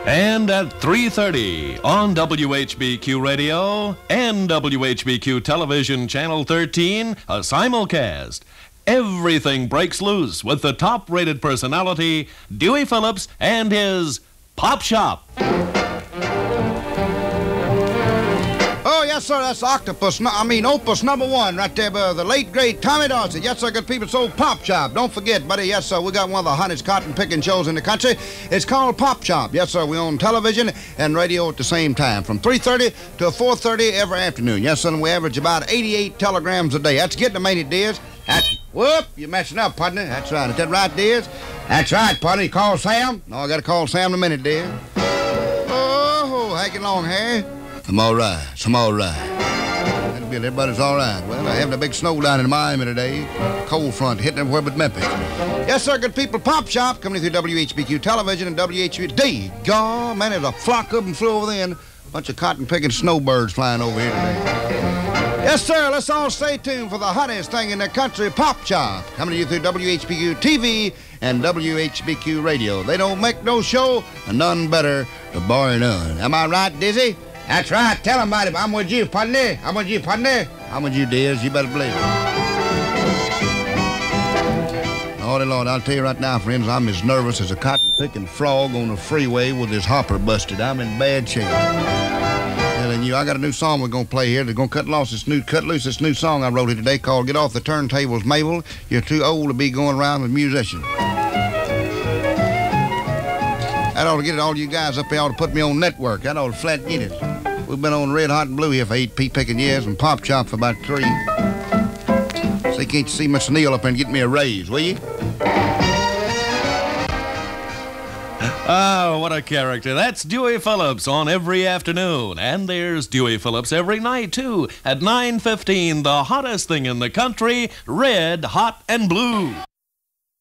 And at 3:30 on WHBQ Radio and WHBQ Television Channel 13, a simulcast. Everything breaks loose with the top-rated personality, Dewey Phillips, and his Pop Shop. Oh, yes, sir, that's Opus number one right there by the late, great Tommy Dorsey. Yes, sir, good people, it's old Pop Shop. Don't forget, buddy, yes, sir, we got one of the hottest cotton-picking shows in the country. It's called Pop Shop. Yes, sir, we own television and radio at the same time from 3:30 to 4:30 every afternoon. Yes, sir, and we average about 88 telegrams a day. That's getting them, ain't it, dears? Whoop, you're messing up, partner. That's right. Is that right, dears? That's right, partner. You call Sam? No, I got to call Sam in a minute, dear. Oh, hang along, Harry. I'm all right. I'm all right. That'll be it. Everybody's all right. Well, I having a big snow down in Miami today. Cold front hitting everywhere but Memphis. Yes, sir, good people. Pop Shop coming through WHBQ Television and WHBQ. God, man, there's a flock of them flew over there and a bunch of cotton-picking snowbirds flying over here today. Yes, sir, let's all stay tuned for the hottest thing in the country, Pop Shop, coming to you through WHBQ TV and WHBQ Radio. They don't make no show, and none better, to bar none. Am I right, Dizzy? That's right. Tell him about it. I'm with you, partner. I'm with you, partner. I'm with you, Diz. You better believe it. Lordy, Lord, I'll tell you right now, friends, I'm as nervous as a cotton-picking frog on the freeway with his hopper busted. I'm in bad shape. Telling you, I got a new song we're going to play here. They're going to cut loose this new song I wrote here today called Get Off the Turntables, Mabel. You're too old to be going around with musicians. That ought to get it, all you guys up there ought to put me on network. That ought to flat get it. We've been on Red Hot and Blue here for 8 picking years and Pop Shop for about 3. So you can't see Mr. Neil up there and get me a raise, will you? Oh, what a character. That's Dewey Phillips on every afternoon. And there's Dewey Phillips every night, too, at 9:15, the hottest thing in the country, Red, Hot, and Blue.